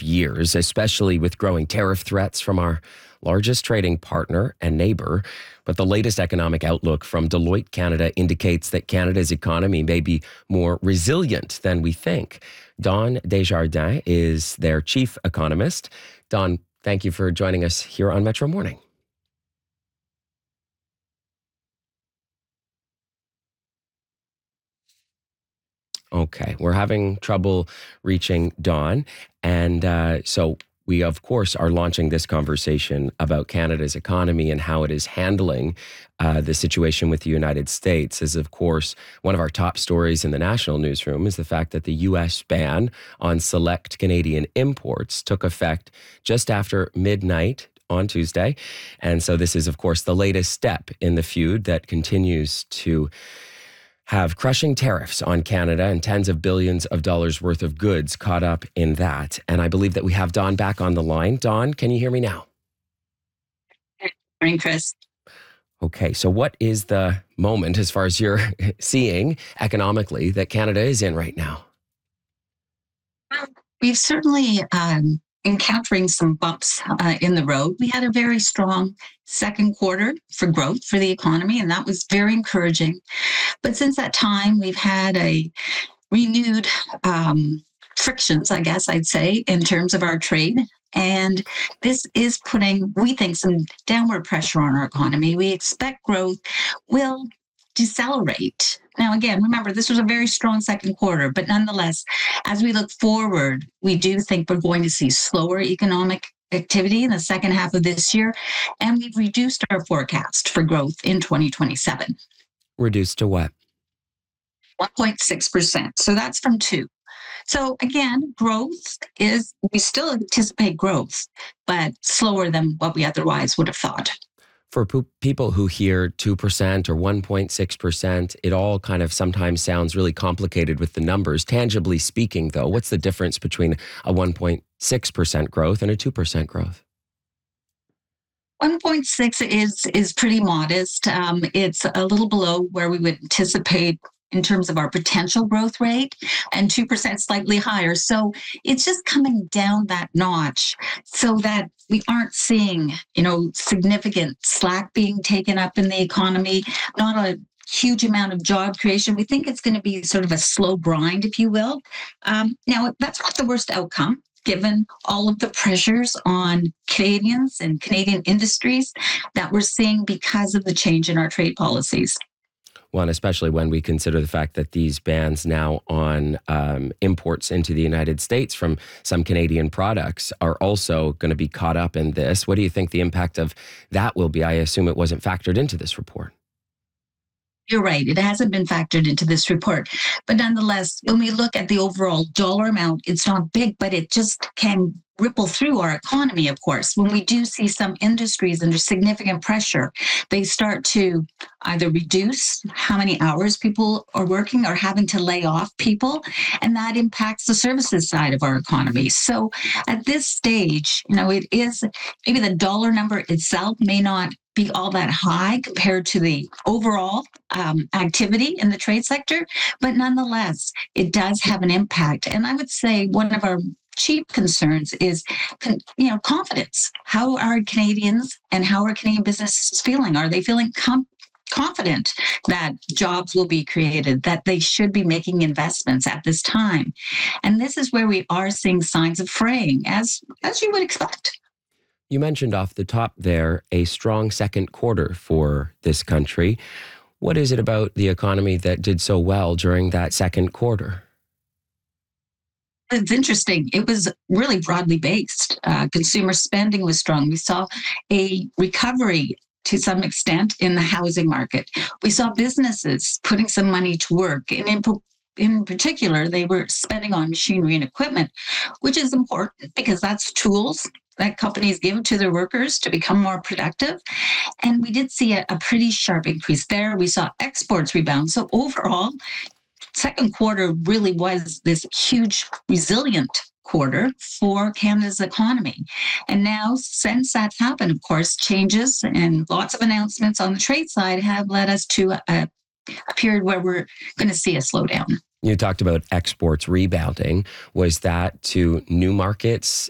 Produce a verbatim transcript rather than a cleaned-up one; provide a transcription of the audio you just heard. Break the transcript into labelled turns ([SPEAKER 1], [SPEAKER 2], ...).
[SPEAKER 1] of years, especially with growing tariff threats from our largest trading partner and neighbor. But the latest economic outlook from Deloitte Canada indicates that Canada's economy may be more resilient than we think. Dawn Desjardins is their chief economist. Dawn, thank you for joining us here on Metro Morning. Okay, we're having trouble reaching Dawn. And uh, so we, of course, are launching this conversation about Canada's economy and how it is handling uh, the situation with the United States. As, of course, one of our top stories in the national newsroom is the fact that the U S ban on select Canadian imports took effect just after midnight on Tuesday. And so this is, of course, the latest step in the feud that continues to have crushing tariffs on Canada and tens of billions of dollars worth of goods caught up in that. And I believe that we have Dawn back on the line. Dawn, can you hear me now?
[SPEAKER 2] Morning, Chris.
[SPEAKER 1] Okay, so what is the moment, as far as you're seeing economically, that Canada is in right now?
[SPEAKER 2] Well, we've certainly um, encountering some bumps uh, in the road. We had a very strong second quarter for growth for the economy, and that was very encouraging. But since that time, we've had a renewed um, frictions, I guess I'd say, in terms of our trade. And this is putting, we think, some downward pressure on our economy. We expect growth will decelerate. Now, again, remember, this was a very strong second quarter, but nonetheless, as we look forward, we do think we're going to see slower economic activity in the second half of this year, and we've reduced our forecast for growth in twenty twenty-seven.
[SPEAKER 1] Reduced to what?
[SPEAKER 2] one point six percent. So that's from two. So again, growth is, we still anticipate growth, but slower than what we otherwise would have thought.
[SPEAKER 1] For po- people who hear two percent or one point six percent, it all kind of sometimes sounds really complicated with the numbers. Tangibly speaking, though, what's the difference between a one point six percent growth and a two percent growth?
[SPEAKER 2] one point six is is pretty modest. Um, it's a little below where we would anticipate in terms of our potential growth rate, and two percent slightly higher. So it's just coming down that notch so that we aren't seeing, you know, significant slack being taken up in the economy, not a huge amount of job creation. We think it's going to be sort of a slow grind, if you will. Um, now, that's not the worst outcome, given all of the pressures on Canadians and Canadian industries that we're seeing because of the change in our trade policies.
[SPEAKER 1] Well, and especially when we consider the fact that these bans now on um, imports into the United States from some Canadian products are also going to be caught up in this. What do you think the impact of that will be? I assume it wasn't factored into this report.
[SPEAKER 2] You're right. It hasn't been factored into this report. But nonetheless, when we look at the overall dollar amount, it's not big, but it just can ripple through our economy, of course. When we do see some industries under significant pressure, they start to either reduce how many hours people are working or having to lay off people, and that impacts the services side of our economy. So at this stage, you know, it is maybe the dollar number itself may not be all that high compared to the overall um, activity in the trade sector, but nonetheless, it does have an impact. And I would say one of our chief concerns is, you know, confidence. How are Canadians and how are Canadian businesses feeling? Are they feeling com- confident that jobs will be created, that they should be making investments at this time? And this is where we are seeing signs of fraying, as as you would expect.
[SPEAKER 1] You mentioned off the top there a strong second quarter for this country. What is it about the economy that did so well during that second quarter?
[SPEAKER 2] It's interesting. It was really broadly based. Uh, consumer spending was strong. We saw a recovery to some extent in the housing market. We saw businesses putting some money to work. And in, in particular, they were spending on machinery and equipment, which is important because that's tools that companies give to their workers to become more productive. And we did see a, a pretty sharp increase there. We saw exports rebound. So overall, second quarter really was this huge resilient quarter for Canada's economy. And now, since that's happened, of course, changes and lots of announcements on the trade side have led us to a, a period where we're going to see a slowdown.
[SPEAKER 1] You talked about exports rebounding. Was that to new markets